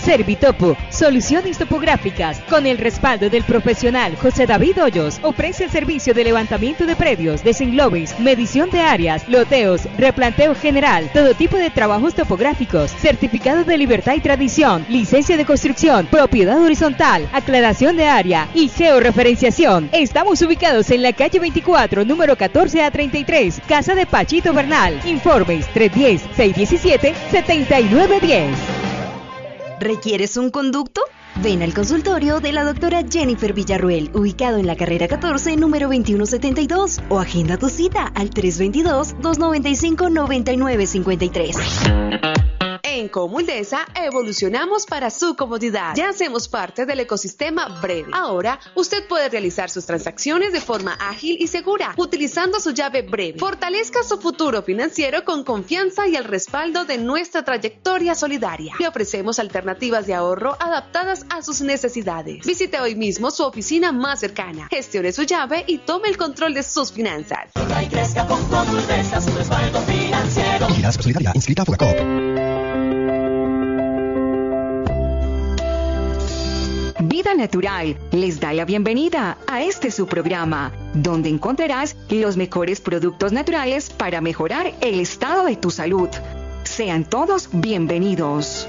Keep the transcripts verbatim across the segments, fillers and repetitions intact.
Servitopo, soluciones topográficas, con el respaldo del profesional José David Hoyos, ofrece el servicio de levantamiento de predios, desenglobes, medición de áreas, loteos, replanteo general, todo tipo de trabajos topográficos, certificado de libertad y tradición, licencia de construcción, propiedad horizontal, aclaración de área y georreferenciación. Estamos ubicados en la calle veinticuatro, número catorce a treinta y tres, Casa de Pachito Bernal. Informes tres uno cero, seis uno siete, siete nueve uno cero. ¿Requieres un conducto? Ven al consultorio de la doctora Jennifer Villarruel, ubicado en la carrera catorce, número veintiuno setenta y dos, o agenda tu cita al tres dos dos, dos nueve cinco, nueve nueve cinco tres. En Comuldesa evolucionamos para su comodidad. Ya hacemos parte del ecosistema Breve. Ahora, usted puede realizar sus transacciones de forma ágil y segura, utilizando su llave Breve. Fortalezca su futuro financiero con confianza y el respaldo de nuestra trayectoria solidaria. Le ofrecemos alternativas de ahorro adaptadas a sus necesidades. Visite hoy mismo su oficina más cercana, gestione su llave y tome el control de sus finanzas. Y crezca con Comuldesa, su respaldo financiero. Vigilancia Solidaria, inscrita a Fugacoop. Vida Natural les da la bienvenida a este su programa, donde encontrarás los mejores productos naturales para mejorar el estado de tu salud. Sean todos bienvenidos.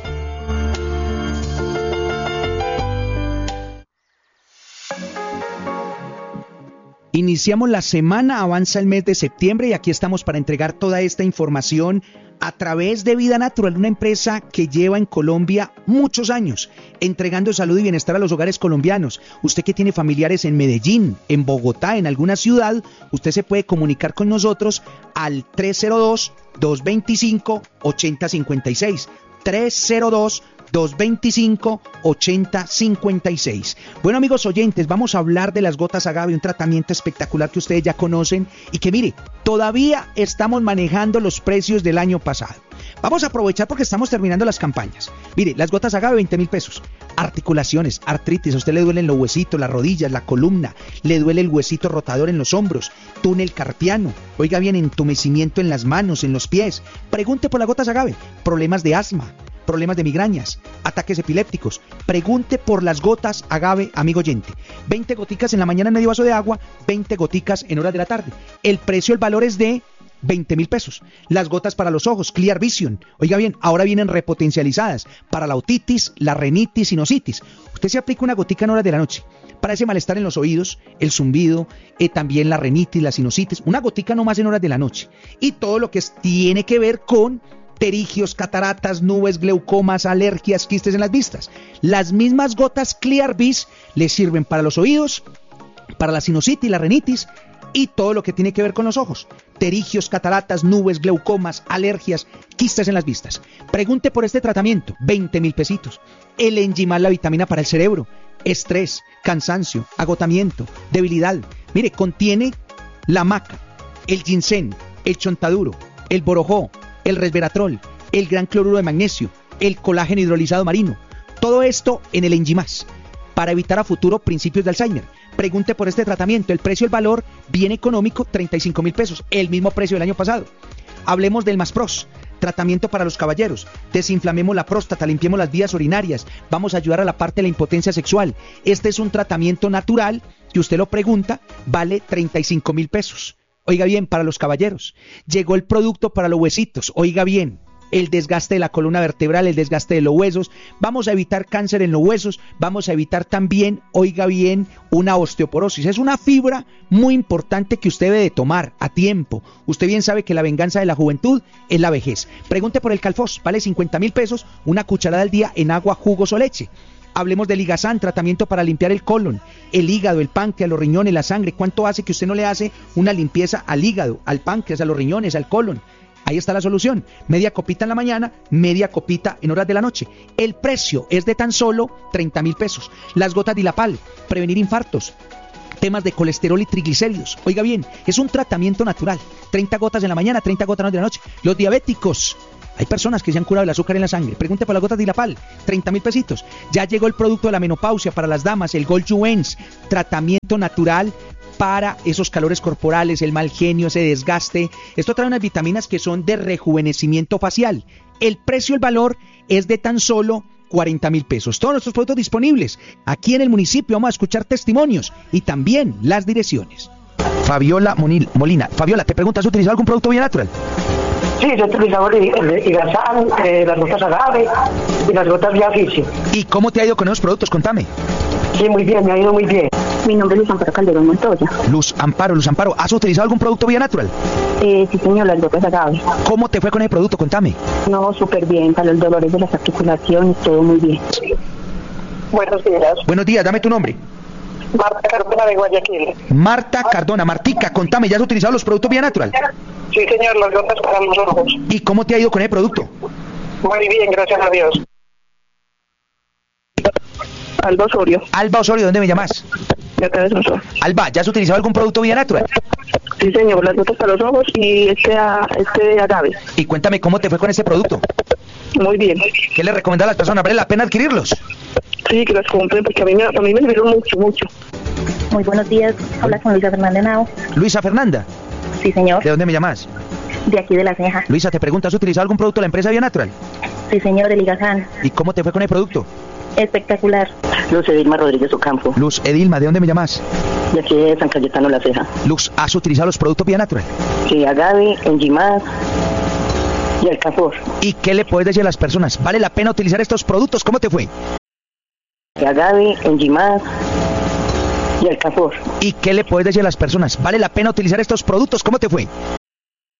Iniciamos la semana, avanza el mes de septiembre y aquí estamos para entregar toda esta información a través de Vida Natural, una empresa que lleva en Colombia muchos años entregando salud y bienestar a los hogares colombianos. Usted que tiene familiares en Medellín, en Bogotá, en alguna ciudad, usted se puede comunicar con nosotros al tres cero dos, dos dos cinco, ocho cero cinco seis. tres cero dos, dos dos cinco, ocho cero cinco seis. Bueno, amigos oyentes, vamos a hablar de las gotas agave, un tratamiento espectacular que ustedes ya conocen y que mire, todavía estamos manejando los precios del año pasado. Vamos a aprovechar porque estamos terminando las campañas. Mire, las gotas agave, veinte mil pesos. Articulaciones, artritis, a usted le duelen los huesitos, las rodillas, la columna, le duele el huesito rotador en los hombros, túnel carpiano, oiga bien, entumecimiento en las manos, en los pies. Pregunte por las gotas agave, problemas de asma, problemas de migrañas, ataques epilépticos. Pregunte por las gotas agave, amigo oyente. veinte goticas en la mañana en medio vaso de agua, veinte goticas en horas de la tarde. El precio, el valor es de veinte mil pesos. Las gotas para los ojos, Clear Vision. Oiga bien, ahora vienen repotencializadas para la otitis, la rinitis, sinusitis. Usted se aplica una gotica en horas de la noche para ese malestar en los oídos, el zumbido, eh, también la rinitis, la sinusitis. Una gotica nomás en horas de la noche. Y todo lo que es, tiene que ver con pterigios, cataratas, nubes, glaucomas, alergias, quistes en las vistas. Las mismas gotas Clear Vis le sirven para los oídos, para la sinusitis, la rinitis y todo lo que tiene que ver con los ojos. Pterigios, cataratas, nubes, glaucomas, alergias, quistes en las vistas. Pregunte por este tratamiento, veinte mil pesitos. El Enjimal, la vitamina para el cerebro, estrés, cansancio, agotamiento, debilidad. Mire, contiene la maca, el ginseng, el chontaduro, el borojó, el resveratrol, el gran cloruro de magnesio, el colágeno hidrolizado marino. Todo esto en el Enjimás, para evitar a futuro principios de Alzheimer. Pregunte por este tratamiento, el precio, el valor, bien económico, treinta y cinco mil pesos, el mismo precio del año pasado. Hablemos del Maspros, tratamiento para los caballeros. Desinflamemos la próstata, limpiemos las vías urinarias, vamos a ayudar a la parte de la impotencia sexual. Este es un tratamiento natural que usted lo pregunta, vale treinta y cinco mil pesos. Oiga bien, para los caballeros. Llegó el producto para los huesitos, oiga bien. El desgaste de la columna vertebral, el desgaste de los huesos. Vamos a evitar cáncer en los huesos. Vamos a evitar también, oiga bien, una osteoporosis. Es una fibra muy importante que usted debe de tomar a tiempo. Usted bien sabe que la venganza de la juventud es la vejez. Pregunte por el Calfos, vale cincuenta mil pesos, una cucharada al día en agua, jugos o leche. Hablemos del Ligazán, tratamiento para limpiar el colon, el hígado, el páncreas, los riñones, la sangre. ¿Cuánto hace que usted no le hace una limpieza al hígado, al páncreas, a los riñones, al colon? Ahí está la solución. Media copita en la mañana, media copita en horas de la noche. El precio es de tan solo treinta mil pesos. Las gotas de Dilapal, prevenir infartos, temas de colesterol y triglicéridos. Oiga bien, es un tratamiento natural. treinta gotas en la mañana, treinta gotas en la noche. Los diabéticos. Hay personas que se han curado el azúcar en la sangre. Pregunte por las gotas de Dilapal, treinta mil pesitos. Ya llegó el producto de la menopausia para las damas, el Gold Juens, tratamiento natural para esos calores corporales, el mal genio, ese desgaste. Esto trae unas vitaminas que son de rejuvenecimiento facial. El precio, el valor es de tan solo cuarenta mil pesos. Todos nuestros productos disponibles. Aquí en el municipio vamos a escuchar testimonios y también las direcciones. Fabiola Monil, Molina. Fabiola, te pregunto, ¿has utilizado algún producto Bienatural? Sí, yo he utilizado el Igazán, eh, las gotas agave y las gotas de aficio. ¿Y cómo te ha ido con esos productos? Contame. Sí, muy bien, me ha ido muy bien. Mi nombre es Luz Amparo Calderón Montoya. Luz Amparo, Luz Amparo, ¿has utilizado algún producto Bienatural? Eh, sí, señor, las gotas agave. ¿Cómo te fue con ese producto? Contame. No, súper bien, para los dolores de las articulaciones, todo muy bien. Buenos días. Buenos días, dame tu nombre. Marta Cardona de Guayaquil. Marta Cardona, Martica, contame, ¿ya has utilizado los productos Bienatural? Sí, señor, las gotas para los ojos. ¿Y cómo te ha ido con ese producto? Muy bien, gracias a Dios. Alba Osorio. Alba Osorio, ¿dónde me llamas? De acá de Sonsón. Alba, ¿ya has utilizado algún producto Bienatural? Sí, señor, las gotas para los ojos y este, este agave. Y cuéntame, ¿cómo te fue con ese producto? Muy bien. ¿Qué le recomiendas a las personas? ¿Vale la pena adquirirlos? Sí, que las compren porque a mí, me, a mí me sirvieron mucho, mucho. Muy buenos días, habla con Luisa Fernanda Nao. Luisa Fernanda. Sí, señor. ¿De dónde me llamas? De aquí de La Ceja. Luisa, te pregunto, ¿has utilizado algún producto de la empresa Bienatural? Sí, señor, el Igazán. ¿Y cómo te fue con el producto? Espectacular. Luz Edilma Rodríguez Ocampo. Luz Edilma, ¿de dónde me llamas? De aquí de San Cayetano La Ceja. Luz, ¿has utilizado los productos Bienatural? Sí, agave, enjimás y alcanfor. ¿Y qué le puedes decir a las personas? ¿Vale la pena utilizar estos productos? ¿Cómo te fue? Agave, enjimás y alcanfor. ¿Y qué le puedes decir a las personas? ¿Vale la pena utilizar estos productos? ¿Cómo te fue?